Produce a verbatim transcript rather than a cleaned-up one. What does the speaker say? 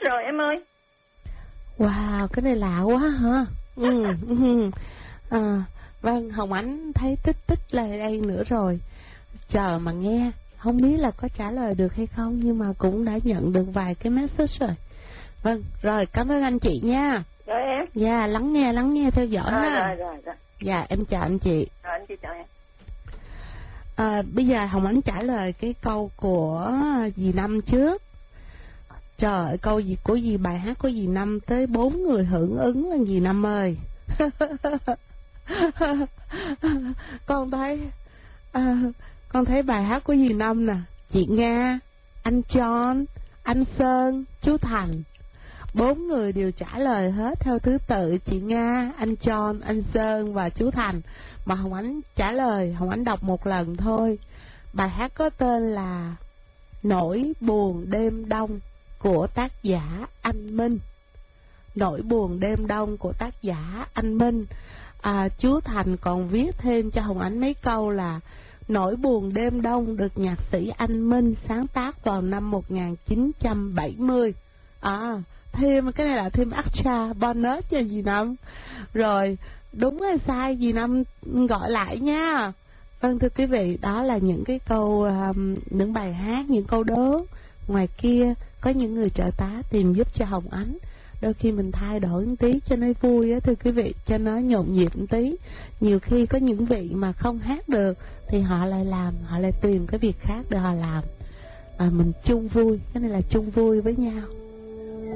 rồi em ơi. Wow, cái này lạ quá hả? Ừ, ừ. À, vâng, Hồng Ánh thấy tích tích lời đây nữa rồi. Chờ mà nghe, không biết là có trả lời được hay không, nhưng mà cũng đã nhận được vài cái message rồi. Vâng, rồi, cảm ơn anh chị nha. Rồi em. Dạ, lắng nghe, lắng nghe, theo dõi Rồi, ha. rồi, rồi, rồi. Dạ, em chào anh chị. Rồi, anh chị chào em. À, bây giờ Hồng Ánh trả lời cái câu của dì Năm trước. Trời ơi, câu gì của gì bài hát của dì Năm tới bốn người hưởng ứng là dì Năm ơi. Con thấy à, con thấy bài hát của dì Năm nè, chị Nga, anh John, anh Sơn, chú Thành, bốn người đều trả lời hết theo thứ tự, chị Nga, anh John, anh Sơn và chú Thành. Mà Hồng Ánh trả lời, Hồng Ánh đọc một lần thôi. Bài hát có tên là Nỗi buồn đêm đông của tác giả Anh Minh. Nỗi buồn đêm đông của tác giả Anh Minh. À, chú Thành còn viết thêm cho Hồng Ánh mấy câu là Nỗi buồn đêm đông được nhạc sĩ Anh Minh sáng tác vào năm một nghìn chín trăm bảy mươi. À, thêm cái này là thêm extra bonus cho dì Năm. Rồi, đúng hay sai dì Năm gọi lại nha. Vâng, thưa quý vị, đó là những cái câu, um, những bài hát, những câu đố. Ngoài kia có những người trợ tá tìm giúp cho Hồng Ánh. Đôi khi mình thay đổi một tí cho nó vui á, thưa quý vị, cho nó nhộn nhịp một tí. Nhiều khi có những vị mà không hát được thì họ lại làm, họ lại tìm cái việc khác để họ làm. À, mình chung vui, cái này là chung vui với nhau.